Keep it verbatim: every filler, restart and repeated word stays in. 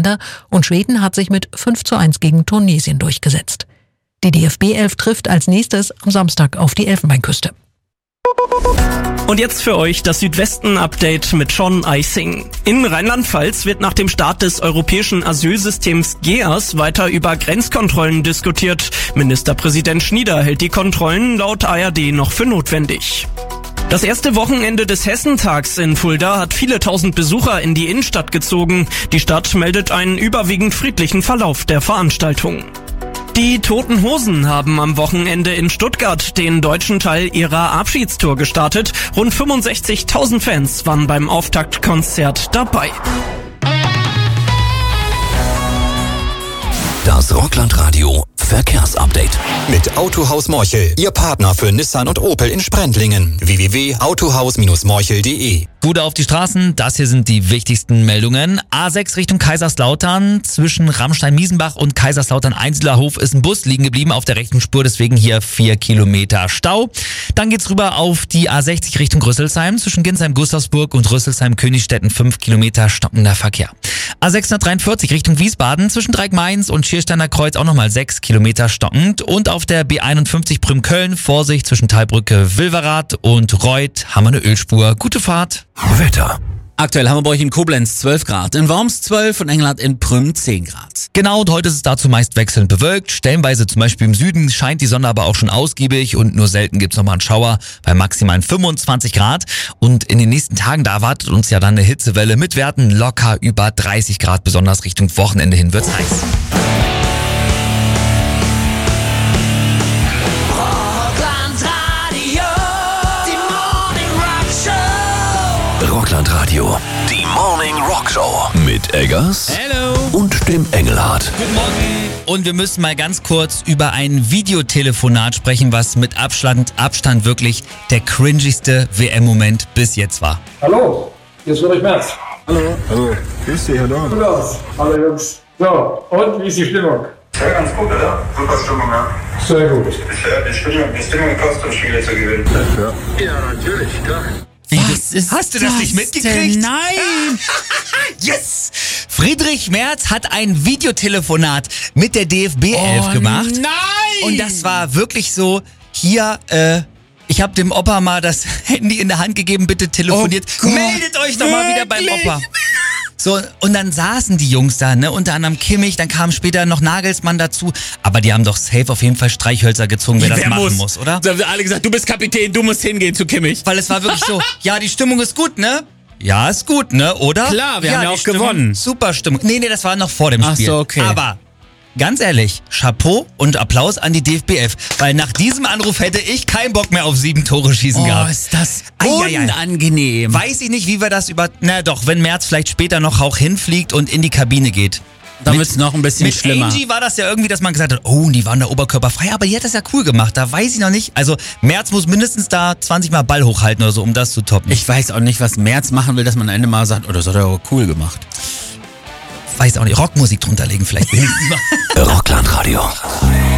auseinander und Schweden hat sich mit fünf zu eins gegen Tunesien durchgesetzt. Die D F B elf trifft als nächstes am Samstag auf die Elfenbeinküste. Und jetzt für euch das Südwesten-Update mit Sean Eising. In Rheinland-Pfalz wird nach dem Start des europäischen Asylsystems G E A S weiter über Grenzkontrollen diskutiert. Ministerpräsident Schnieder hält die Kontrollen laut A R D noch für notwendig. Das erste Wochenende des Hessentags in Fulda hat viele tausend Besucher in die Innenstadt gezogen. Die Stadt meldet einen überwiegend friedlichen Verlauf der Veranstaltung. Die Toten Hosen haben am Wochenende in Stuttgart den deutschen Teil ihrer Abschiedstour gestartet. Rund fünfundsechzigtausend Fans waren beim Auftaktkonzert dabei. Das Rockland-Radio Verkehrsupdate. Mit Autohaus Morchel, Ihr Partner für Nissan und Opel in Sprendlingen. w w w punkt autohaus morchel punkt de. Bude auf die Straßen, das hier sind die wichtigsten Meldungen. A sechs Richtung Kaiserslautern, zwischen Rammstein-Miesenbach und Kaiserslautern-Einsiedlerhof ist ein Bus liegen geblieben auf der rechten Spur, deswegen hier vier Kilometer Stau. Dann geht's rüber auf die A sechzig Richtung Rüsselsheim, zwischen Ginsheim-Gustavsburg und Rüsselsheim-Königstetten fünf Kilometer stockender Verkehr. A sechshundertdreiundvierzig Richtung Wiesbaden, zwischen Dreieck-Mainz und Schiersteiner Kreuz auch nochmal sechs Kilometer stockend. Und auf der B einundfünfzig Prüm-Köln, Vorsicht zwischen Talbrücke-Wilverath und Reuth, haben wir eine Ölspur. Gute Fahrt. Wetter. Aktuell haben wir bei euch in Koblenz zwölf Grad, in Worms zwölf und Engelhardt in Prüm zehn Grad. Genau, und heute ist es dazu meist wechselnd bewölkt. Stellenweise zum Beispiel im Süden scheint die Sonne aber auch schon ausgiebig und nur selten gibt's nochmal einen Schauer bei maximalen fünfundzwanzig Grad. Und in den nächsten Tagen, da erwartet uns ja dann eine Hitzewelle mit Werten locker über dreißig Grad, besonders Richtung Wochenende hin wird's heiß. Rockland-Radio, die Morning Rock Show mit Eggers Hello. und dem Engelhardt. Guten Morgen. Und wir müssen mal ganz kurz über ein Videotelefonat sprechen, was mit Abstand, Abstand wirklich der cringigste W M-Moment bis jetzt war. Hallo, hier ist Friedrich Merz. Hallo. Hallo. Grüß dich, hallo. Gut aus. Hallo Jungs. So, und wie ist die Stimmung? Ja, ganz gut, oder? Super Stimmung, ja. Sehr gut. Ich, äh, die Stimmung, die Stimmung kostet, um Spiele zu gewinnen. Ja, ja natürlich, klar. Wie, das ist Hast du das, das nicht mitgekriegt? Denn? Nein! Yes! Friedrich Merz hat ein Videotelefonat mit der D F B elf oh, gemacht. Nein! Und das war wirklich so, hier, äh, ich habe dem Opa mal das Handy in der Hand gegeben, bitte telefoniert. Oh Gott, Meldet euch doch mal wieder beim wirklich? Opa. So, und dann saßen die Jungs da, ne, unter anderem Kimmich, dann kam später noch Nagelsmann dazu, aber die haben doch safe auf jeden Fall Streichhölzer gezogen, wer das Wer machen muss? muss, oder? Da haben alle gesagt, du bist Kapitän, du musst hingehen zu Kimmich. Weil es war wirklich so, ja, die Stimmung ist gut, ne? Ja, ist gut, ne, oder? Klar, wir haben ja die auch Stimmung, gewonnen. Super Stimmung. Nee, nee, das war noch vor dem Ach Spiel. so, okay. Aber ganz ehrlich, Chapeau und Applaus an die D F B elf, weil nach diesem Anruf hätte ich keinen Bock mehr auf sieben Tore schießen Oh, gehabt. ist das Eieiei. unangenehm. Weiß ich nicht, wie wir das über... Na doch, wenn Merz vielleicht später noch auch hinfliegt und in die Kabine geht. Dann wird's noch ein bisschen Mit schlimmer. Angie war das ja irgendwie, dass man gesagt hat, oh, die waren da oberkörperfrei, aber die hat das ja cool gemacht, da weiß ich noch nicht. Also Merz muss mindestens da zwanzig Mal Ball hochhalten oder so, um das zu toppen. Ich weiß auch nicht, was Merz machen will, dass man am Ende mal sagt, oh, das hat er aber cool gemacht. weiß auch nicht, Rockmusik drunter legen vielleicht. Rockland Radio.